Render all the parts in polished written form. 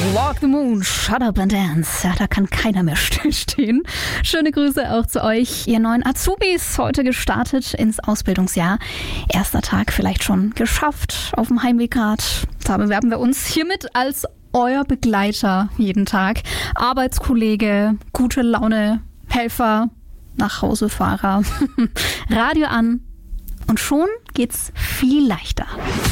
Walk the Moon, Shut Up and Dance. Ja, da kann keiner mehr stillstehen. Schöne Grüße auch zu euch, ihr neuen Azubis. Heute gestartet ins Ausbildungsjahr. Erster Tag vielleicht schon geschafft, auf dem Heimweg gerade. Da bewerben wir uns hiermit als euer Begleiter jeden Tag. Arbeitskollege, gute Laune, Helfer, Nachhausefahrer. Radio an und schon geht's viel leichter.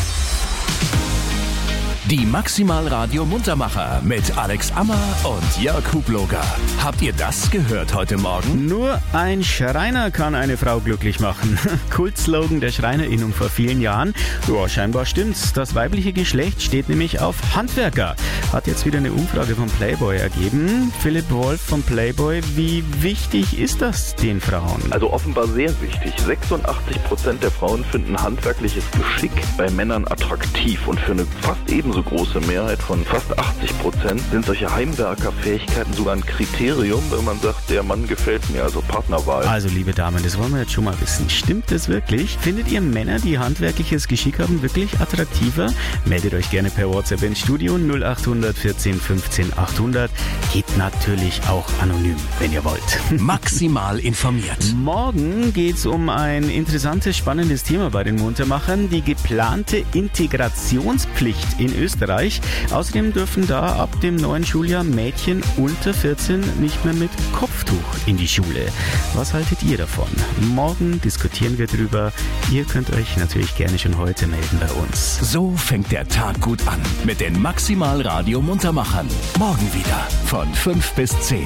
Die Maximal-Radio Muntermacher mit Alex Ammer und Jörg Hubloger. Habt ihr das gehört heute Morgen? Nur ein Schreiner kann eine Frau glücklich machen. Kultslogan der Schreinerinnung vor vielen Jahren. Ja, scheinbar stimmt's. Das weibliche Geschlecht steht nämlich auf Handwerker. Hat jetzt wieder eine Umfrage von Playboy ergeben. Philipp Wolf von Playboy, wie wichtig ist das den Frauen? Also offenbar sehr wichtig. 86% der Frauen finden handwerkliches Geschick bei Männern attraktiv und für eine fast ebenso große Mehrheit von fast 80% sind solche Heimwerkerfähigkeiten sogar ein Kriterium, wenn man sagt, der Mann gefällt mir, also Partnerwahl. Also liebe Damen, das wollen wir jetzt schon mal wissen. Stimmt das wirklich? Findet ihr Männer, die handwerkliches Geschick haben, wirklich attraktiver? Meldet euch gerne per WhatsApp ins Studio 0800 14 15 800. Geht natürlich auch anonym, wenn ihr wollt. Maximal informiert. Morgen geht's um ein interessantes, spannendes Thema bei den Muntermachern, die geplante Integrationspflicht in Österreich. Außerdem dürfen da ab dem neuen Schuljahr Mädchen unter 14 nicht mehr mit Kopftuch in die Schule. Was haltet ihr davon? Morgen diskutieren wir drüber. Ihr könnt euch natürlich gerne schon heute melden bei uns. So fängt der Tag gut an mit den Maximal-Radio Muntermachern. Morgen wieder von 5 bis 10.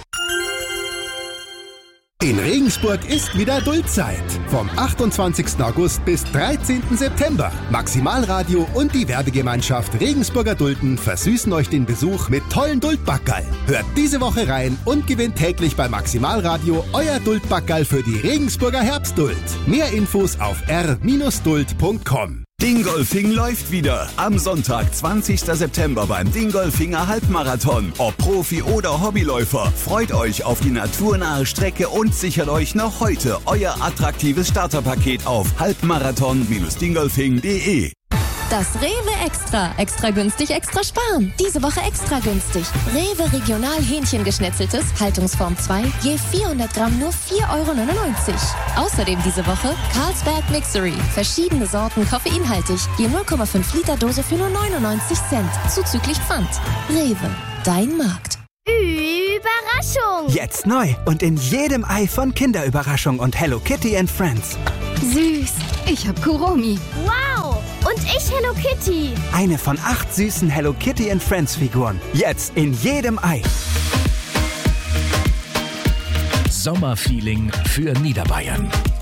In Regensburg ist wieder Duldzeit. Vom 28. August bis 13. September. Maximalradio und die Werbegemeinschaft Regensburger Dulden versüßen euch den Besuch mit tollen Duldbackerl. Hört diese Woche rein und gewinnt täglich bei Maximalradio euer Duldbackerl für die Regensburger Herbstduld. Mehr Infos auf r-duld.com. Dingolfing läuft wieder. Am Sonntag, 20. September beim Dingolfinger Halbmarathon. Ob Profi oder Hobbyläufer, freut euch auf die naturnahe Strecke und sichert euch noch heute euer attraktives Starterpaket auf halbmarathon-dingolfing.de. Das Rewe Extra. Extra günstig, extra sparen. Diese Woche extra günstig. Rewe Regional Hähnchengeschnetzeltes, Haltungsform 2, je 400 Gramm nur 4,99 €. Außerdem diese Woche Carlsberg Mixery. Verschiedene Sorten koffeinhaltig, je 0,5 Liter Dose für nur 99 Cent. Zuzüglich Pfand. Rewe, dein Markt. Überraschung! Jetzt neu und in jedem Ei von Kinderüberraschung und Hello Kitty and Friends. Süß, ich hab Kuromi. Wow! Und ich Hello Kitty. Eine von 8 süßen Hello Kitty and Friends Figuren. Jetzt in jedem Ei. Sommerfeeling für Niederbayern.